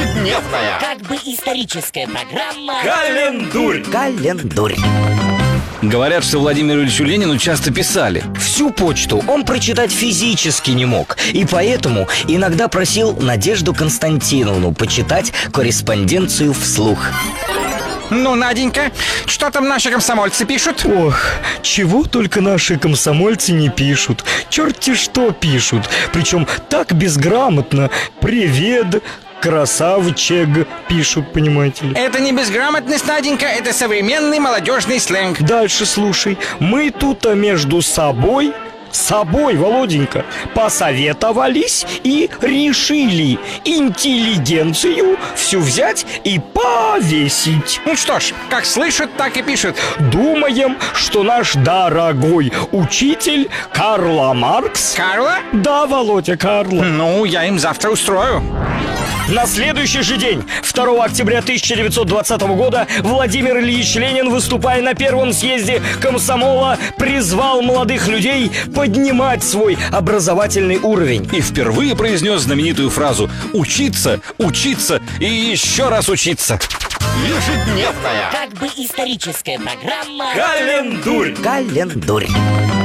Ежедневная. Как бы историческая программа. Календурь. Календурь. Говорят, что Владимиру Ильичу Ленину часто писали. Всю почту он прочитать физически не мог, и поэтому иногда просил Надежду Константиновну почитать корреспонденцию вслух. Ну, Наденька, что там наши комсомольцы пишут? Ох, чего только наши комсомольцы не пишут. Черти что пишут. Причем так безграмотно. Привет, красавчик, пишут, понимаете ли. Это не безграмотность, Наденька, это современный молодежный сленг. Дальше слушай. Мы тут между собой, Володенька, посоветовались и решили интеллигенцию всю взять и повесить. Ну что ж, как слышат, так и пишут. Думаем, что наш дорогой учитель Карла Маркс... Карла? Да, Володя, Карла. Ну, я им завтра устрою. На следующий же день, 2 октября 1920 года, Владимир Ильич Ленин, выступая на первом съезде комсомола, призвал молодых людей поднимать свой образовательный уровень. И впервые произнес знаменитую фразу «Учиться, учиться и еще раз учиться». Ежедневная. Как бы историческая программа. Календурь. Календурь.